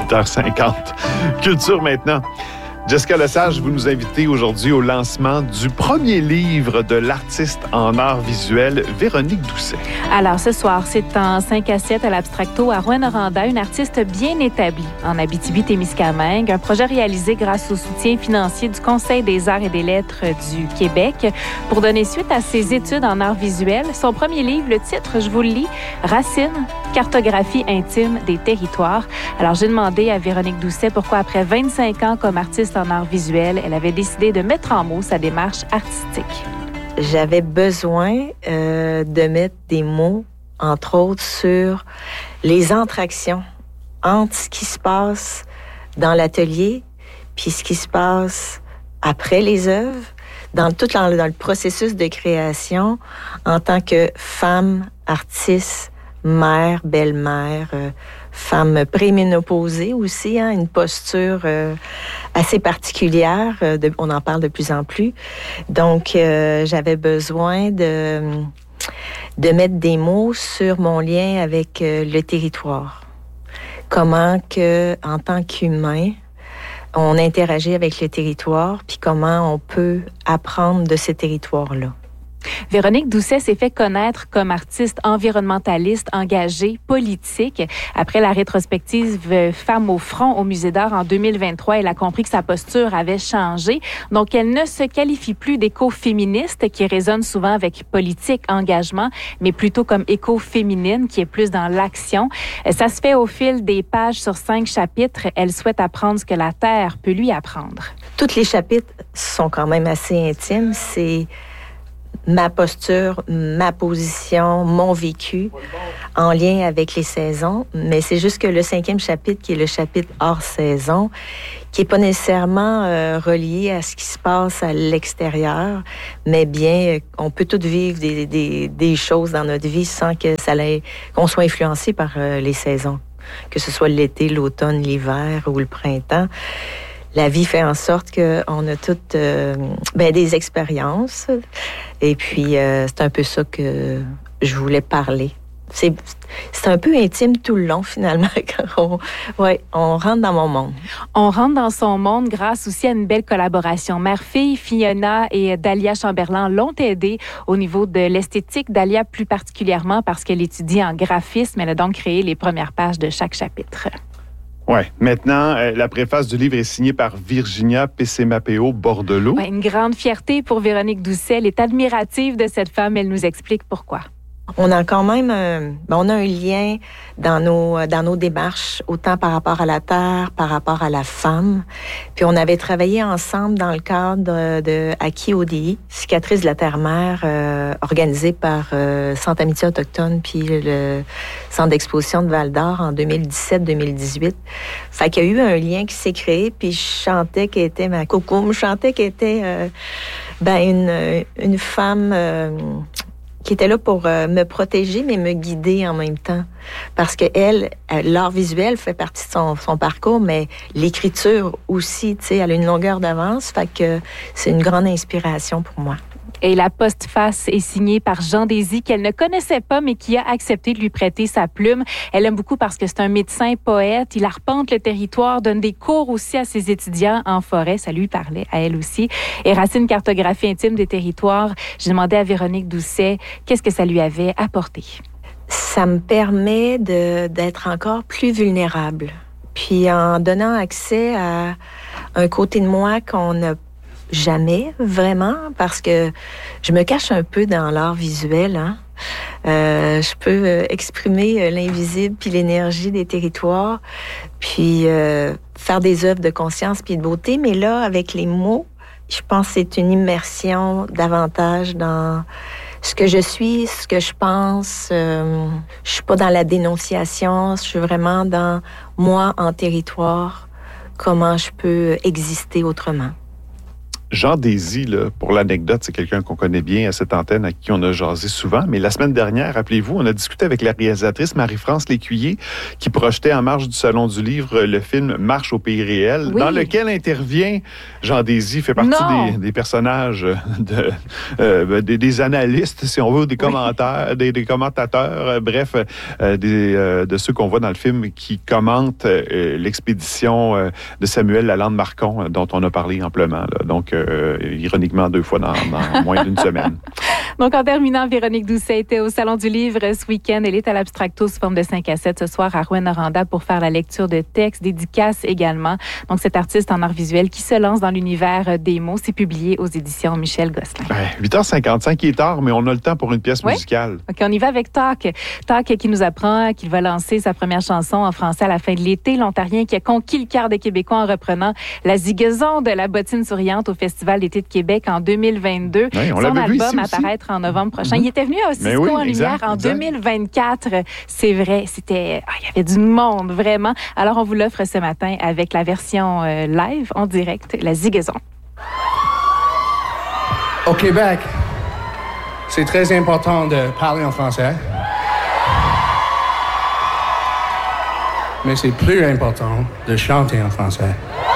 8h50. Culture maintenant. Jessica Lesage, vous nous invitez aujourd'hui au lancement du premier livre de l'artiste en art visuel, Véronique Doucet. Alors, ce soir, c'est en 5 assiettes à l'Abstracto à Rouyn-Noranda, une artiste bien établie en Abitibi-Témiscamingue, un projet réalisé grâce au soutien financier du Conseil des arts et des lettres du Québec. Pour donner suite à ses études en art visuel, son premier livre, le titre, je vous le lis, Racines, cartographie intime des territoires. Alors, j'ai demandé à Véronique Doucet pourquoi, après 25 ans comme artiste en art visuel, elle avait décidé de mettre en mots sa démarche artistique. J'avais besoin de mettre des mots, entre autres, sur les interactions entre ce qui se passe dans l'atelier puis ce qui se passe après les œuvres, dans le processus de création en tant que femme, artiste, mère, belle-mère, femme préménopausée aussi, hein, une posture assez particulière. On en parle de plus en plus. Donc, j'avais besoin de mettre des mots sur mon lien avec le territoire. Comment que, en tant qu'humain, on interagit avec le territoire, puis comment on peut apprendre de ces territoires-là. Véronique Doucet s'est fait connaître comme artiste environnementaliste, engagée, politique. Après la rétrospective Femmes au front au Musée d'art en 2023, elle a compris que sa posture avait changé. Donc, elle ne se qualifie plus d'écoféministe, qui résonne souvent avec politique, engagement, mais plutôt comme écoféminine, qui est plus dans l'action. Ça se fait au fil des pages sur 5 chapitres. Elle souhaite apprendre ce que la Terre peut lui apprendre. Tous les chapitres sont quand même assez intimes. C'est ma posture, ma position, mon vécu en lien avec les saisons. Mais c'est juste que le 5e chapitre, qui est le chapitre hors saison, qui n'est pas nécessairement relié à ce qui se passe à l'extérieur, mais bien, on peut toutes vivre des choses dans notre vie sans que qu'on soit influencé par les saisons, que ce soit l'été, l'automne, l'hiver ou le printemps. La vie fait en sorte qu'on a toutes des expériences. Et puis, c'est un peu ça que je voulais parler. C'est un peu intime tout le long, finalement, quand on rentre dans mon monde. On rentre dans son monde grâce aussi à une belle collaboration. Mère-fille, Fiona et Dalia Chamberlain l'ont aidée au niveau de l'esthétique. Dalia plus particulièrement parce qu'elle étudie en graphisme. Elle a donc créé les premières pages de chaque chapitre. Oui. Maintenant, la préface du livre est signée par Virginia Pessemapeo Bordelot. Ouais, une grande fierté pour Véronique Doucet. Elle est admirative de cette femme. Elle nous explique pourquoi. On a quand même on a un lien dans nos démarches, autant par rapport à la terre, par rapport à la femme. Puis on avait travaillé ensemble dans le cadre de Aki ODI, Cicatrices de la Terre-Mère, organisé par Centre Amitié Autochtone puis le Centre d'exposition de Val-d'Or en 2017-2018. Fait qu'il y a eu un lien qui s'est créé, puis je chantais qu'elle était ma coucou, je chantais qu'elle était une femme qui était là pour me protéger, mais me guider en même temps. Parce que l'art visuel fait partie de son parcours, mais l'écriture aussi, tu sais, elle a une longueur d'avance, fait que c'est une grande inspiration pour moi. Et la postface est signée par Jean Désy, qu'elle ne connaissait pas, mais qui a accepté de lui prêter sa plume. Elle aime beaucoup parce que c'est un médecin poète. Il arpente le territoire, donne des cours aussi à ses étudiants en forêt. Ça lui parlait à elle aussi. Et Racines, cartographie intime des territoires. J'ai demandé à Véronique Doucet qu'est-ce que ça lui avait apporté. Ça me permet d'être encore plus vulnérable. Puis en donnant accès à un côté de moi qu'on n'a jamais, vraiment, parce que je me cache un peu dans l'art visuel, hein. Je peux exprimer l'invisible puis l'énergie des territoires, puis faire des œuvres de conscience puis de beauté, mais là, avec les mots, je pense que c'est une immersion davantage dans ce que je suis, ce que je pense. Je suis pas dans la dénonciation, je suis vraiment dans moi en territoire, comment je peux exister autrement. Jean Désy, là, pour l'anecdote, c'est quelqu'un qu'on connaît bien à cette antenne, à qui on a jasé souvent. Mais la semaine dernière, rappelez-vous, on a discuté avec la réalisatrice Marie-France Lécuyer, qui projetait en marge du Salon du Livre le film Marche au pays réel, dans lequel intervient Jean Désy, fait partie des personnages, des analystes, si on veut, des commentaires, des commentateurs, bref, de ceux qu'on voit dans le film qui commentent l'expédition de Samuel Lalande-Marcon, dont on a parlé amplement. Là. Donc, ironiquement, 2 fois dans moins d'une semaine. Donc, en terminant, Véronique Doucet était au Salon du Livre ce week-end. Elle est à l'Abstracto sous forme de 5 à 7 ce soir à Rouyn-Noranda pour faire la lecture de textes, dédicaces également. Donc, cet artiste en art visuel qui se lance dans l'univers des mots, c'est publié aux éditions Michel Gosselin. 8h55, il est tard, mais on a le temps pour une pièce musicale. OK, on y va avec Talk. Talk qui nous apprend qu'il va lancer sa première chanson en français à la fin de l'été. L'Ontarien qui a conquis le cœur des Québécois en reprenant la zigaison de la bottine souriante au Festival d'été de Québec en 2022. Oui, son album apparaître en novembre prochain. Il était venu à Cisco en Lumière en 2024. C'est vrai, il y avait du monde, vraiment. Alors, on vous l'offre ce matin avec la version live, en direct, la zigaison. Au Québec, c'est très important de parler en français. Mais c'est plus important de chanter en français.